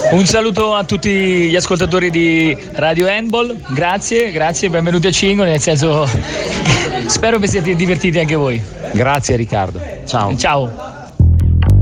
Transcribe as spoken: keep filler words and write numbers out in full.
Un saluto a tutti gli ascoltatori di Radio Handball, grazie, grazie, benvenuti a Cingo, nel senso spero vi siete divertiti anche voi. Grazie Riccardo, ciao. Ciao.